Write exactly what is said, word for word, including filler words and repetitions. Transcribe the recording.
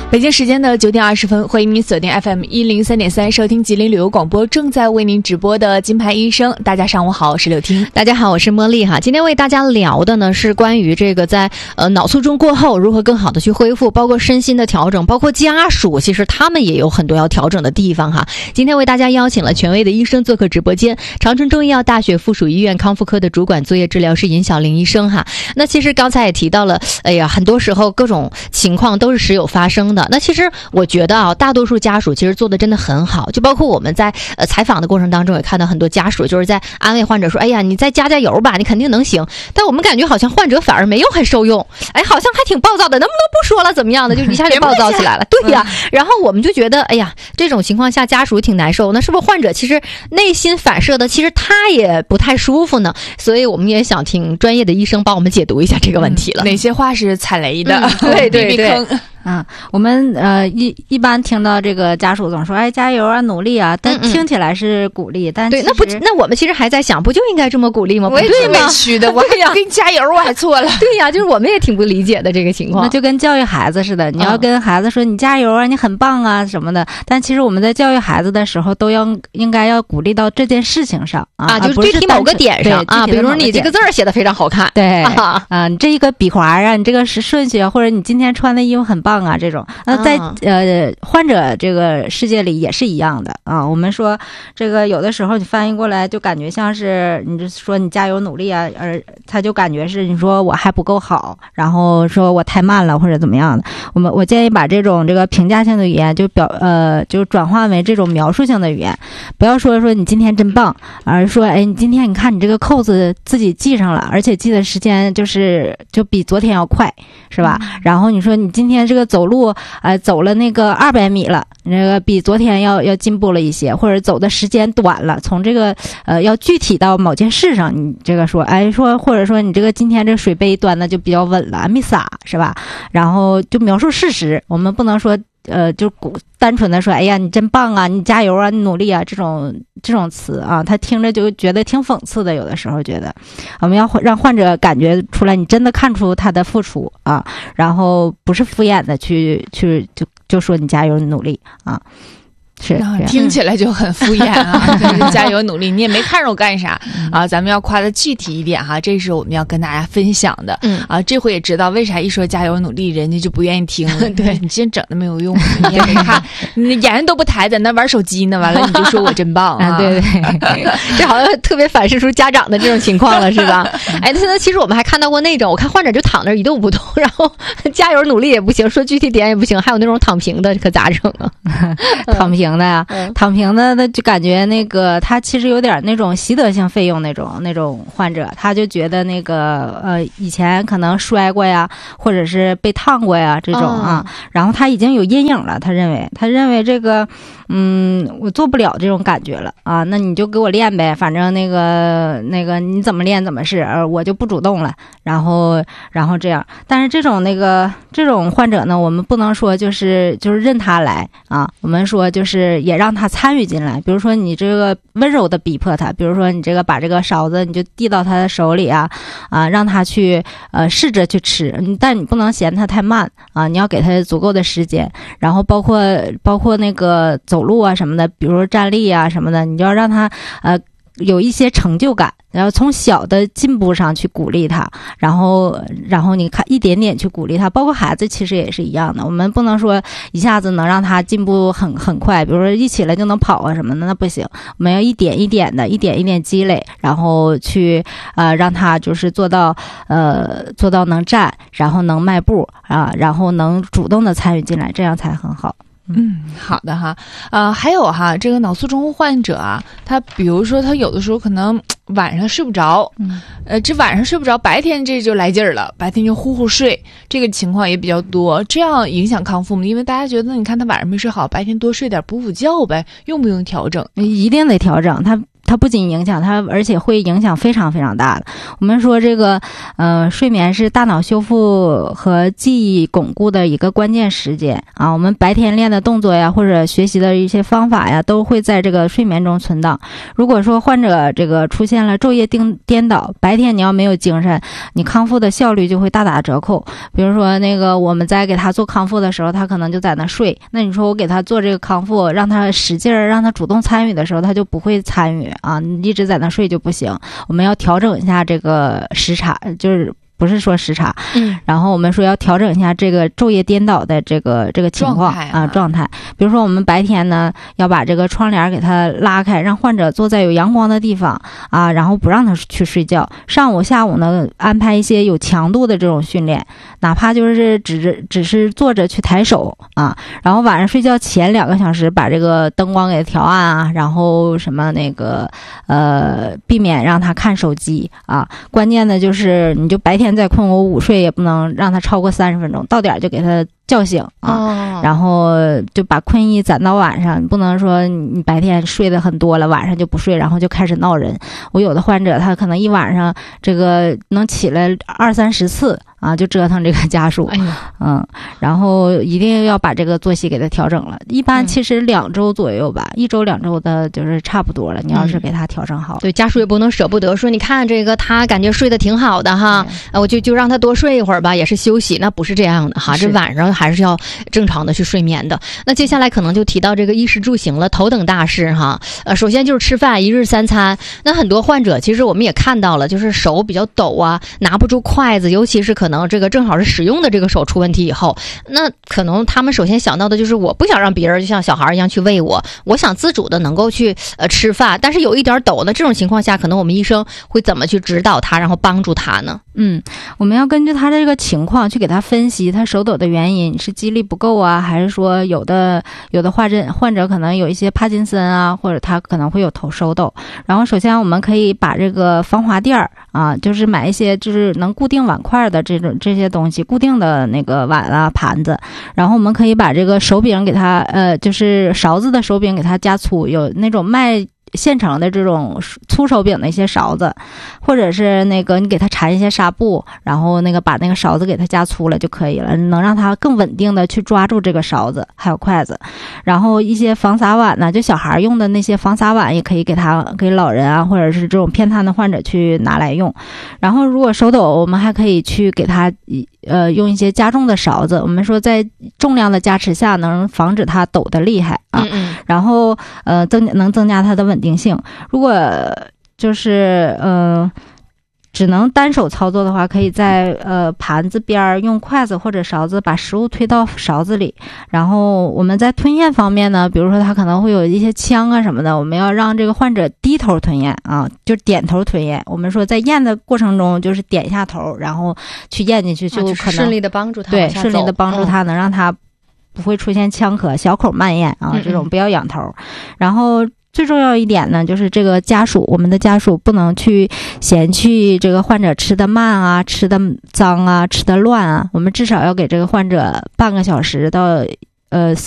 北京时间的九点二十分，欢迎您锁定 F M 一零三点三，收听吉林旅游广播正在为您直播的金牌医生。大家上午好，我是柳听。 大家好，我是茉莉哈。今天为大家聊的呢是关于这个在呃脑卒中过后如何更好的去恢复，包括身心的调整，包括家属其实他们也有很多要调整的地方哈。今天为大家邀请了权威的医生做客直播间，长春中医药大学附属医院康复科的主管作业治疗师尹晓玲医生哈。那其实刚才也提到了，哎呀，很多时候各种情况都是时有发生的。那其实我觉得啊，大多数家属其实做的真的很好，就包括我们在呃采访的过程当中也看到很多家属就是在安慰患者说，哎呀，你再加加油吧，你肯定能行。但我们感觉好像患者反而没有很受用，哎，好像还挺暴躁的，能不能不说了怎么样的，就一下就暴躁起来了。对呀，然后我们就觉得，哎呀，这种情况下家属挺难受，那是不是患者其实内心反射的，其实他也不太舒服呢？所以我们也想听专业的医生帮我们解读一下这个问题了。 嗯、哪些话是踩雷的？ 嗯、对对对。 嗯，我们呃一一般听到这个家属总说，哎，加油啊，努力啊，但听起来是鼓励，嗯嗯但对，那不，那我们其实还在想，不就应该这么鼓励吗？ 我也挺委屈的，我还要给你加油，我还错了。 对呀，就是我们也挺不理解的这个情况。 那就跟教育孩子似的，你要跟孩子说你加油啊，你很棒啊什么的，但其实我们在教育孩子的时候，都要应该要鼓励到这件事情上啊， 啊就是具体某个点上啊，比如你这个字儿写的非常好看， 对啊，啊，你这一个笔划啊，你这个是顺序啊，或者你今天穿的衣服很棒啊，这种。那在呃患者这个世界里也是一样的啊。我们说这个有的时候你翻译过来就感觉像是你就说你加油努力啊，而他就感觉是你说我还不够好，然后说我太慢了或者怎么样的。我们我建议把这种这个评价性的语言就表呃就转换为这种描述性的语言，不要说说你今天真棒，而是说哎你今天你看你这个扣子自己系上了，而且系的时间就是就比昨天要快，是吧？嗯、然后你说你今天这个走路。呃，走了那个二百米了，那个比昨天要要进步了一些，或者走的时间短了，从这个呃要具体到某件事上，你这个说，哎说或者说你这个今天这个水杯端的就比较稳了，没洒是吧？然后就描述事实，我们不能说呃就单纯的说，哎呀你真棒啊，你加油啊，你努力啊，这种这种词啊，他听着就觉得挺讽刺的，有的时候觉得我们要让患者感觉出来，你真的看出他的付出啊，然后不是敷衍的去去就就说你加油你努力啊。是、 啊、听起来就很敷衍啊！就是加油努力，你也没看着我干啥啊？咱们要夸的具体一点哈，这是我们要跟大家分享的。嗯啊，这回也知道为啥一说加油努力，人家就不愿意听了。对你真整的没有用，你也没看，你眼睛都不抬，在那玩手机呢。完了你就说我真棒啊！ 啊对对，这好像特别反射出家长的这种情况了，是吧？哎，现在其实我们还看到过那种，我看患者就躺那一动不动，然后加油努力也不行，说具体点也不行，还有那种躺平的，可咋整啊？ 躺平。的呀、嗯，躺平的，那就感觉那个他其实有点那种习得性费用那种那种患者，他就觉得那个呃以前可能摔过呀，或者是被烫过呀这种啊，嗯、然后他已经有阴影了，他认为他认为这个嗯我做不了这种感觉了啊，那你就给我练呗，反正那个那个你怎么练怎么是，而我就不主动了，然后然后这样，但是这种那个这种患者呢，我们不能说就是就是任他来啊，我们说就是。是也让他参与进来，比如说你这个温柔的逼迫他，比如说你这个把这个勺子你就递到他的手里啊啊，让他去呃试着去吃，但你不能嫌他太慢啊，你要给他足够的时间，然后包括包括那个走路啊什么的，比如说站立啊什么的，你就要让他呃有一些成就感。然后从小的进步上去鼓励他，然后然后你看一点点去鼓励他，包括孩子其实也是一样的，我们不能说一下子能让他进步很很快，比如说一起来就能跑啊什么的，那不行，我们要一点一点的一点一点积累，然后去呃让他就是做到呃做到能站，然后能迈步啊，然后能主动的参与进来，这样才很好。 嗯，好的哈，呃，还有哈，这个脑卒中患者啊，他比如说他有的时候可能晚上睡不着，嗯，呃，这晚上睡不着，白天这就来劲儿了，白天就呼呼睡，这个情况也比较多，这样影响康复吗？因为大家觉得，你看他晚上没睡好，白天多睡点补补觉呗，用不用调整？ 一定得调整，他它不仅影响它，而且会影响非常非常大的。我们说这个呃，睡眠是大脑修复和记忆巩固的一个关键时间啊。我们白天练的动作呀，或者学习的一些方法呀，都会在这个睡眠中存档。如果说患者这个出现了昼夜颠颠倒，白天你要没有精神，你康复的效率就会大打折扣。比如说那个我们在给他做康复的时候，他可能就在那睡，那你说我给他做这个康复，让他使劲儿，让他主动参与的时候，他就不会参与啊，你一直在那睡就不行。我们要调整一下这个时差，就是不是说时差，嗯，然后我们说要调整一下这个昼夜颠倒的这个这个情况啊状态。比如说我们白天呢要把这个窗帘给它拉开，让患者坐在有阳光的地方啊，然后不让他去睡觉。上午下午呢安排一些有强度的这种训练，哪怕就是只只是坐着去抬手啊，然后晚上睡觉前两个小时把这个灯光给调暗啊，然后什么那个呃避免让他看手机啊。关键的就是你就白天再困我午睡也不能让他超过三十分钟，到点就给他叫醒啊，哦，然后就把困意攒到晚上，你不能说你白天睡得很多了，晚上就不睡，然后就开始闹人。我有的患者他可能一晚上这个能起来二三十次啊，就折腾这个家属，哎，嗯，然后一定要把这个作息给他调整了。一般其实两周左右吧，嗯，一周两周的就是差不多了。你要是给他调整好， 嗯，对，家属也不能舍不得说，你看这个他感觉睡得挺好的哈，我就就让他多睡一会儿吧，也是休息。那不是这样的哈，这晚上还是要正常的去睡眠的。那接下来可能就提到这个衣食住行了，头等大事哈。呃，首先就是吃饭，一日三餐。那很多患者其实我们也看到了，就是手比较抖啊，拿不住筷子，尤其是可能这个正好是使用的这个手出问题以后，那可能他们首先想到的就是我不想让别人就像小孩一样去喂我，我想自主的能够去呃吃饭，但是有一点抖呢，这种情况下可能我们医生会怎么去指导他，然后帮助他呢？ 嗯，我们要根据他的这个情况去给他分析他手抖的原因，是肌力不够啊，还是说有的有的患者患者可能有一些帕金森啊，或者他可能会有头手抖。然后首先我们可以把这个防滑垫儿啊，就是买一些就是能固定碗筷的这种这些东西，固定的那个碗啊盘子。然后我们可以把这个手柄给它呃就是勺子的手柄给它加粗，有那种卖现成的这种粗手柄的一些勺子，或者是那个你给它缠一些纱布，然后那个把那个勺子给它加粗了就可以了，能让它更稳定的去抓住这个勺子还有筷子。然后一些防洒碗呢，就小孩用的那些防洒碗也可以给他给老人啊，或者是这种偏瘫的患者去拿来用。然后如果手抖，我们还可以去给他呃用一些加重的勺子，我们说在重量的加持下能防止它抖得厉害啊，嗯嗯，然后呃增能增加它的稳定性。如果就是呃只能单手操作的话，可以在呃盘子边用筷子或者勺子把食物推到勺子里。然后我们在吞咽方面呢，比如说他可能会有一些呛啊什么的，我们要让这个患者低头吞咽啊，就点头吞咽。我们说在咽的过程中就是点一下头，然后去咽进去，就可能、啊就是、 顺利的帮助他对顺利的帮助他，能让他不会出现呛咳，小口慢咽啊，这种不要仰头。嗯嗯，然后最重要一点呢，就是这个家属，我们的家属不能去嫌弃这个患者吃的慢啊，吃的脏啊，吃的乱啊，我们至少要给这个患者半个小时到呃